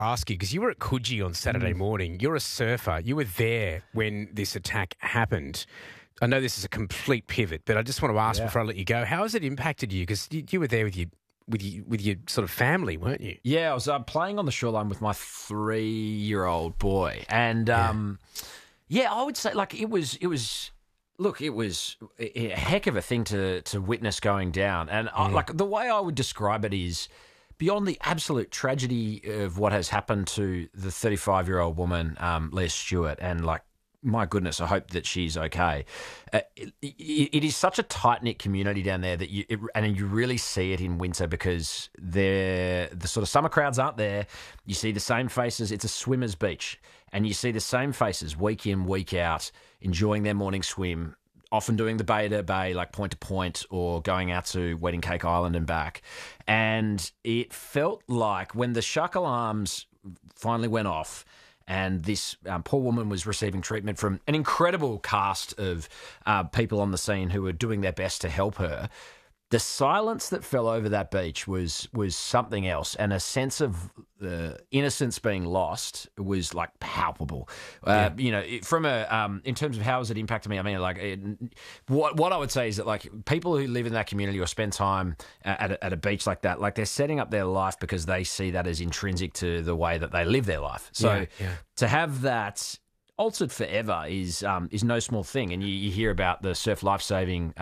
ask you, because you were at Coogee on Saturday morning. You're a surfer. You were there when this attack happened. I know this is a complete pivot, but I just want to ask before I let you go, how has it impacted you? Because you were there with your sort of family, weren't you? Yeah, I was playing on the shoreline with my 3-year-old boy, and I would say it was. Look, it was a heck of a thing to witness going down, and the way I would describe it is, beyond the absolute tragedy of what has happened to the 35-year-old woman, Leah Stewart, and my goodness, I hope that she's okay. It is such a tight-knit community down there that you really see it in winter because the sort of summer crowds aren't there. You see the same faces. It's a swimmer's beach, and you see the same faces week in, week out, enjoying their morning swim, often doing the bay to bay, like point to point, or going out to Wedding Cake Island and back. And it felt like when the shock alarms finally went off, and this poor woman was receiving treatment from an incredible cast of people on the scene who were doing their best to help her. The silence that fell over that beach was something else, and a sense of innocence being lost was palpable. From in terms of how has it impacted me? I mean, what I would say is that people who live in that community or spend time at a beach like that, they're setting up their life because they see that as intrinsic to the way that they live their life. So to have that altered forever is no small thing, and you hear about the Surf Lifesaving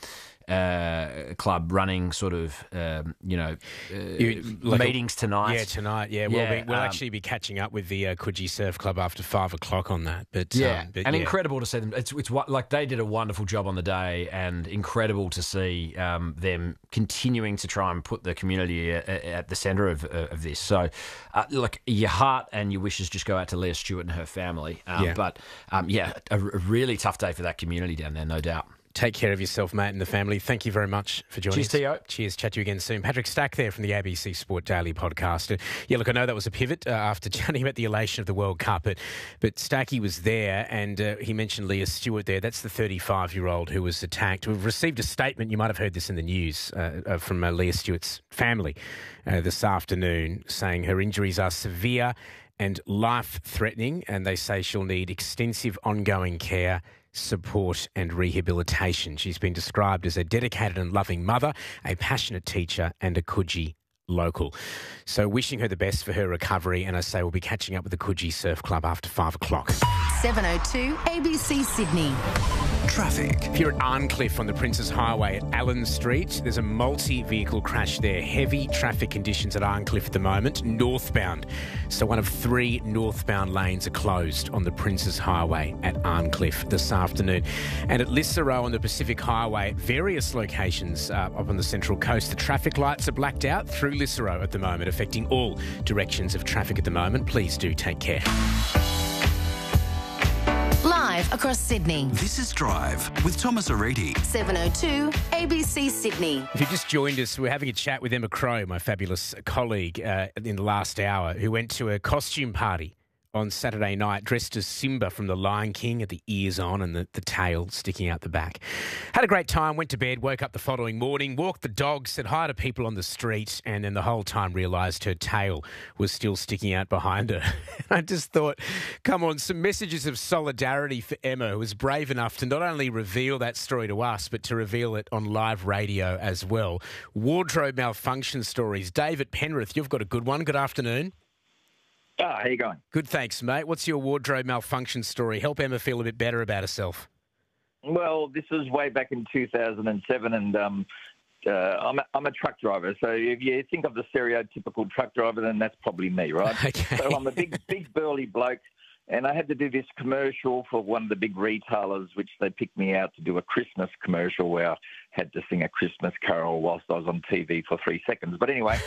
club running sort of, meetings tonight. Yeah, tonight. Yeah, we'll actually be catching up with the Coogee Surf Club after 5 o'clock on that. But incredible to see them. It's they did a wonderful job on the day, and incredible to see them continuing to try and put the community at the centre of this. So, your heart and your wishes just go out to Leah Stewart and her family. But a really tough day for that community down there, no doubt. Take care of yourself, mate, and the family. Thank you very much for joining us. Cheers, T.O. Cheers. Chat to you again soon. Patrick Stack there from the ABC Sport Daily podcast. I know that was a pivot after chatting about the elation of the World Cup, but Stacky was there, and he mentioned Leah Stewart there. That's the 35-year-old who was attacked. We've received a statement, you might have heard this in the news, from Leah Stewart's family this afternoon, saying her injuries are severe and life-threatening, and they say she'll need extensive ongoing care, support and rehabilitation. She's been described as a dedicated and loving mother, a passionate teacher and a Coogee local. So wishing her the best for her recovery, and I say we'll be catching up with the Coogee Surf Club after 5 o'clock. 7:02 ABC Sydney. Traffic. If you're at Arncliffe on the Princes Highway at Allen Street, there's a multi-vehicle crash there. Heavy traffic conditions at Arncliffe at the moment, northbound. So one of 3 northbound lanes are closed on the Princes Highway at Arncliffe this afternoon. And at Lisseroe on the Pacific Highway, at various locations up on the Central Coast, the traffic lights are blacked out through Lisseroe at the moment, affecting all directions of traffic at the moment. Please do take care. Live across Sydney. This is Drive with Thomas Aridi. 7:02 ABC Sydney. If you just joined us, we're having a chat with Emma Crow, my fabulous colleague, in the last hour, who went to a costume party on Saturday night, dressed as Simba from The Lion King, at the ears on and the tail sticking out the back. Had a great time, went to bed, woke up the following morning, walked the dog, said hi to people on the street, and then the whole time realised her tail was still sticking out behind her. I just thought, come on, some messages of solidarity for Emma, who was brave enough to not only reveal that story to us, but to reveal it on live radio as well. Wardrobe malfunction stories. David Penrith, you've got a good one. Good afternoon. How you going? Good, thanks, mate. What's your wardrobe malfunction story? Help Emma feel a bit better about herself. Well, this was way back in 2007, and I'm a truck driver. So if you think of the stereotypical truck driver, then that's probably me, right? Okay. So I'm a big burly bloke, and I had to do this commercial for one of the big retailers, which they picked me out to do a Christmas commercial where I had to sing a Christmas carol whilst I was on TV for 3 seconds. But anyway...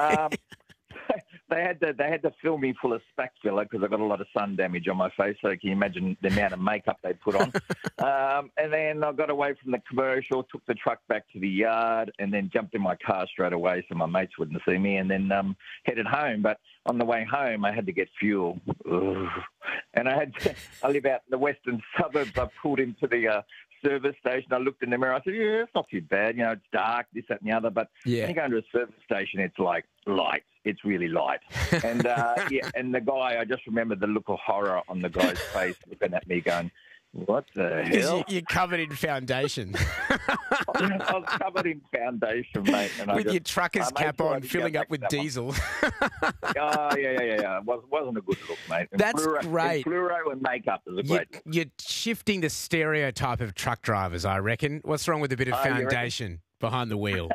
They had to fill me full of spac filler because I got a lot of sun damage on my face. So can you imagine the amount of makeup they put on? And then I got away from the commercial, took the truck back to the yard, and then jumped in my car straight away so my mates wouldn't see me, and then headed home. But on the way home, I had to get fuel, and I live out in the western suburbs. I pulled into the service station. I looked in the mirror. I said, yeah, it's not too bad. It's dark, this, that, and the other. But when you go into a service station, it's like lights it's really light. And and the guy, I just remember the look of horror on the guy's face, looking at me, going, "What the hell?" You're covered in foundation. I was covered in foundation, mate. And With your trucker's cap on, filling up with diesel. Oh, yeah. It wasn't a good look, mate. And That's great. And fluoro and makeup is a great look. You're shifting the stereotype of truck drivers, I reckon. What's wrong with a bit of foundation behind the wheel?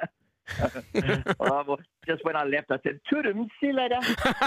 Well, just when I left, I said, "Toodum, see you later."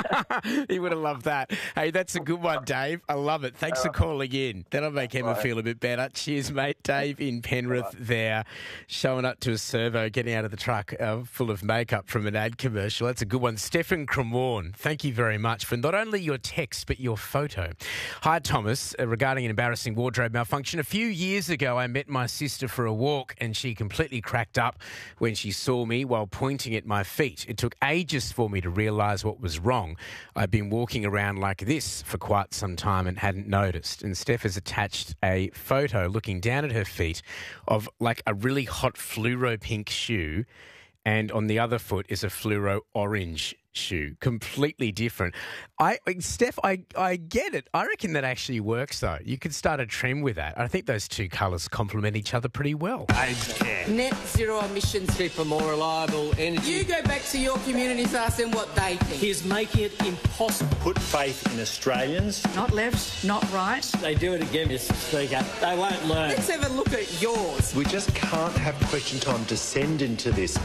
He would have loved that. Hey, that's a good one, Dave. I love it. Thanks for calling in. That'll make Emma feel a bit better. Cheers, mate. Dave in Penrith there, showing up to a servo, getting out of the truck full of makeup from an ad commercial. That's a good one. Stefan Cremorne, thank you very much for not only your text, but your photo. Hi, Thomas. Regarding an embarrassing wardrobe malfunction, a few years ago, I met my sister for a walk and she completely cracked up when she saw me while pointing at my feet. It took ages for me to realise what was wrong. I've been walking around like this for quite some time and hadn't noticed. And Steph has attached a photo looking down at her feet of like a really hot fluoro pink shoe, and on the other foot is a fluoro orange shoe. Completely different. Steph, I get it. I reckon that actually works, though. You could start a trend with that. I think those two colours complement each other pretty well. Net zero emissions. Cheaper, more reliable energy. You go back to your communities, ask them what they think. He's making it impossible. Put faith in Australians. Not left, not right. They do it again, Mr. Speaker. They won't learn. Let's have a look at yours. We just can't have question time descend into this.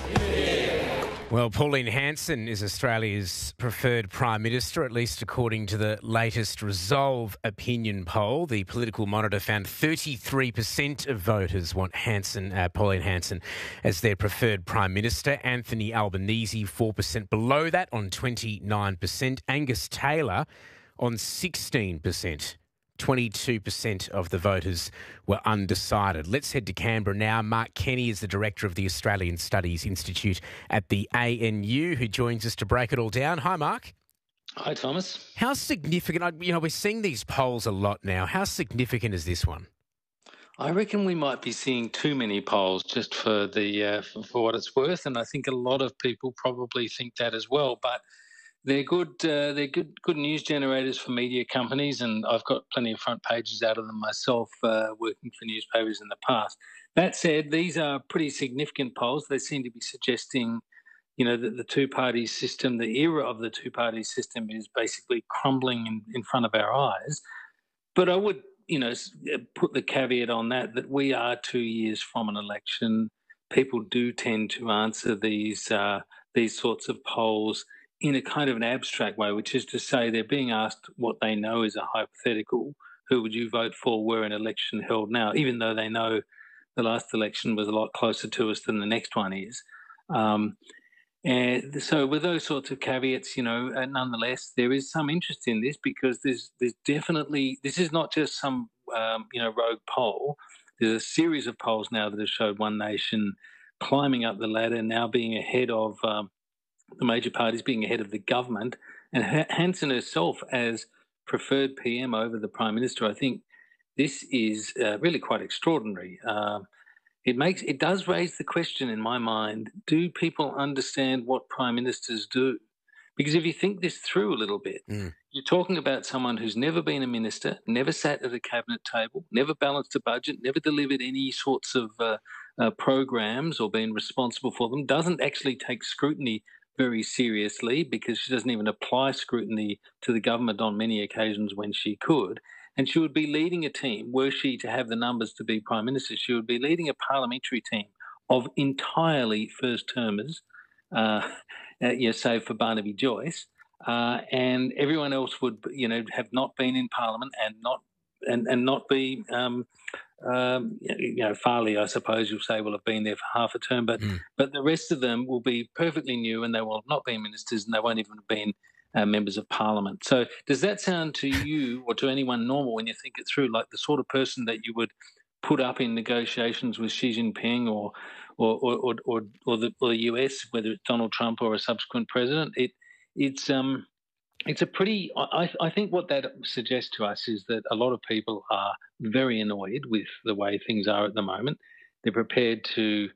Well, Pauline Hanson is Australia's preferred Prime Minister, at least according to the latest Resolve opinion poll. The Political Monitor found 33% of voters want Pauline Hanson as their preferred Prime Minister. Anthony Albanese, 4% below that on 29%. Angus Taylor on 16%. 22% of the voters were undecided. Let's head to Canberra now. Mark Kenny is the director of the Australian Studies Institute at the ANU, who joins us to break it all down. Hi, Mark. Hi, Thomas. How significant, we're seeing these polls a lot now. How significant is this one? I reckon we might be seeing too many polls just for for what it's worth, and I think a lot of people probably think that as well. But they're good. They're good news generators for media companies, and I've got plenty of front pages out of them myself, working for newspapers in the past. That said, these are pretty significant polls. They seem to be suggesting, that the two-party system, the era of the two-party system, is basically crumbling in front of our eyes. But I would, put the caveat on that we are 2 years from an election. People do tend to answer these sorts of polls in a kind of an abstract way, which is to say they're being asked what they know is a hypothetical. Who would you vote for were an election held now, even though they know the last election was a lot closer to us than the next one is. And so with those sorts of caveats, nonetheless, there is some interest in this because there's definitely, this is not just some, rogue poll. There's a series of polls now that have showed One Nation climbing up the ladder, now being ahead of the major parties, being ahead of the government, and Hanson herself as preferred PM over the Prime Minister. I think this is really quite extraordinary. It does raise the question in my mind, do people understand what Prime Ministers do? Because if you think this through a little bit, you're talking about someone who's never been a minister, never sat at a cabinet table, never balanced a budget, never delivered any sorts of programs or been responsible for them, doesn't actually take scrutiny very seriously because she doesn't even apply scrutiny to the government on many occasions when she could. And she would be leading a team, were she to have the numbers to be Prime Minister, she would be leading a parliamentary team of entirely first-termers, save for Barnaby Joyce, and everyone else would, have not been in Parliament and not be, Farley, I suppose you'll say, will have been there for half a term, but the rest of them will be perfectly new and they will have not been ministers and they won't even have been members of Parliament. So does that sound to you or to anyone normal when you think it through like the sort of person that you would put up in negotiations with Xi Jinping or the US, whether it's Donald Trump or a subsequent president? It's a pretty. I think what that suggests to us is that a lot of people are very annoyed with the way things are at the moment. They're prepared to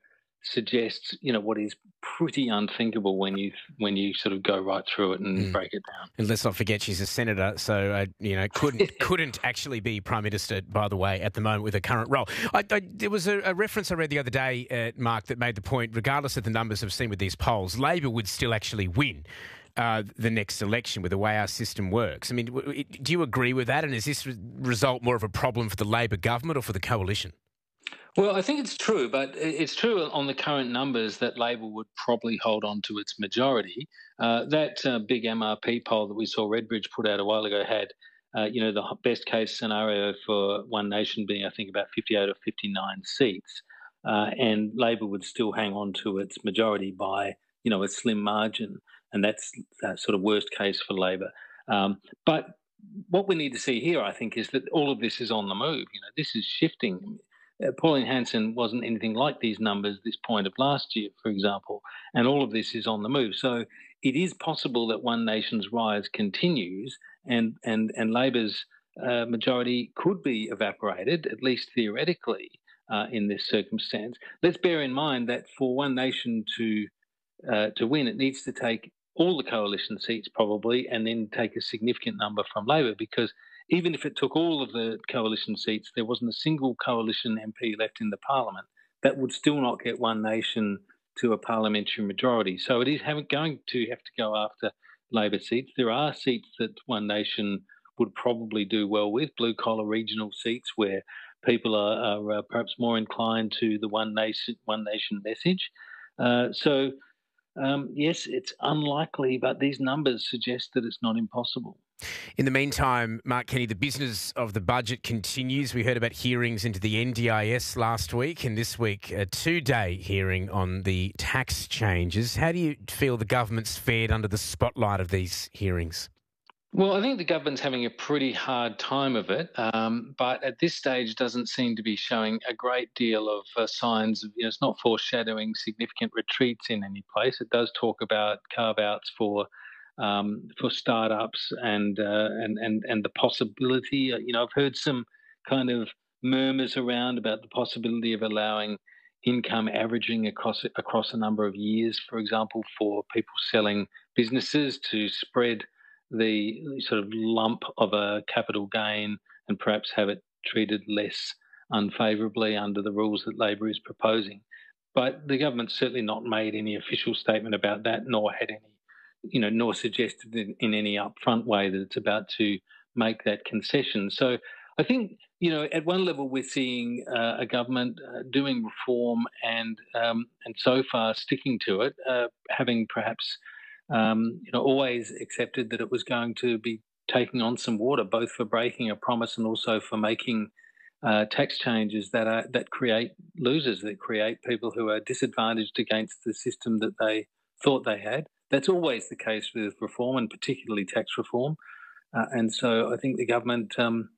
suggests, what is pretty unthinkable when you sort of go right through it and break it down. And let's not forget she's a senator, so couldn't actually be Prime Minister, by the way, at the moment with her current role. There was a reference I read the other day, Mark, that made the point, regardless of the numbers I've seen with these polls, Labor would still actually win the next election with the way our system works. I mean, do you agree with that? And is this result more of a problem for the Labor government or for the coalition? Well, I think it's true, but it's true on the current numbers that Labor would probably hold on to its majority. That big MRP poll that we saw Redbridge put out a while ago had, the best case scenario for One Nation being, I think, about 58 or 59 seats, and Labor would still hang on to its majority by, a slim margin, and that's that sort of worst case for Labor. But what we need to see here, I think, is that all of this is on the move. This is shifting. Pauline Hanson wasn't anything like these numbers this point of last year, for example, and all of this is on the move. So it is possible that One Nation's rise continues and Labor's majority could be evaporated, at least theoretically, in this circumstance. Let's bear in mind that for One Nation to win, it needs to take all the coalition seats probably and then take a significant number from Labor, because even if it took all of the coalition seats, there wasn't a single coalition MP left in the parliament. That would still not get One Nation to a parliamentary majority. So it is going to have to go after Labor seats. There are seats that One Nation would probably do well with, blue-collar regional seats where people are perhaps more inclined to the One Nation message. Yes, it's unlikely, but these numbers suggest that it's not impossible. In the meantime, Mark Kenny, the business of the budget continues. We heard about hearings into the NDIS last week, and this week a 2-day hearing on the tax changes. How do you feel the government's fared under the spotlight of these hearings? Well, I think the government's having a pretty hard time of it, but at this stage doesn't seem to be showing a great deal of signs of, it's not foreshadowing significant retreats in any place. It does talk about carve-outs for startups and the possibility. I've heard some kind of murmurs around about the possibility of allowing income averaging across a number of years, for example, for people selling businesses to spread the sort of lump of a capital gain and perhaps have it treated less unfavourably under the rules that Labor is proposing. But the government's certainly not made any official statement about that, nor had any, nor suggested in any upfront way that it's about to make that concession. So I think, at one level we're seeing a government doing reform and so far sticking to it, having perhaps always accepted that it was going to be taking on some water, both for breaking a promise and also for making tax changes that create losers, that create people who are disadvantaged against the system that they thought they had. That's always the case with reform, and particularly tax reform. And so I think the government,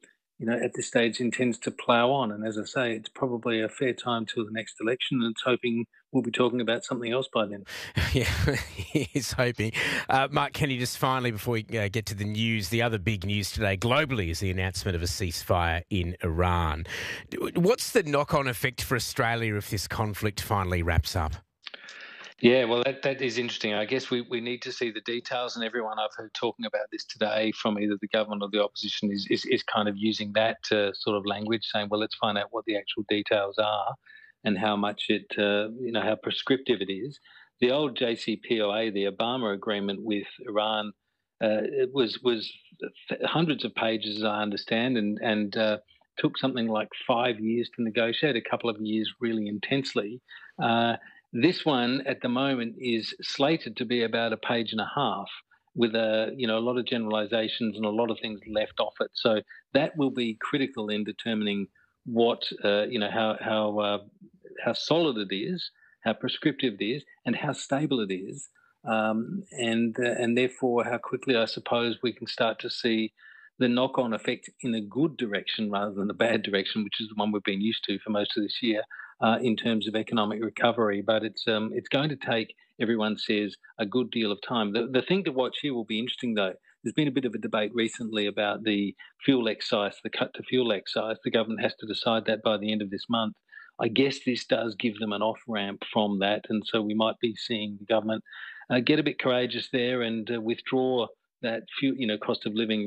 at this stage intends to plough on. And as I say, it's probably a fair time till the next election, and it's hoping we'll be talking about something else by then. Yeah, he's hoping. Mark Kenny, just finally, before we get to the news, the other big news today globally is the announcement of a ceasefire in Iran. What's the knock-on effect for Australia if this conflict finally wraps up? Yeah, well, that is interesting. I guess we need to see the details, and everyone I've heard talking about this today from either the government or the opposition is kind of using that sort of language, saying, well, let's find out what the actual details are and how much it, how prescriptive it is. The old JCPOA, the Obama agreement with Iran, it was hundreds of pages, as I understand, and took something like 5 years to negotiate, a couple of years really intensely. This one at the moment is slated to be about a page and a half, with a lot of generalizations and a lot of things left off it. So that will be critical in determining what how solid it is, how prescriptive it is, and how stable it is, and therefore how quickly I suppose we can start to see the knock-on effect in a good direction rather than a bad direction, which is the one we've been used to for most of this year. In terms of economic recovery, but it's going to take, everyone says, a good deal of time. The thing to watch here will be interesting, though. There's been a bit of a debate recently about the fuel excise, the cut to fuel excise. The government has to decide that by the end of this month. I guess this does give them an off-ramp from that, and so we might be seeing the government get a bit courageous there and withdraw that cost of living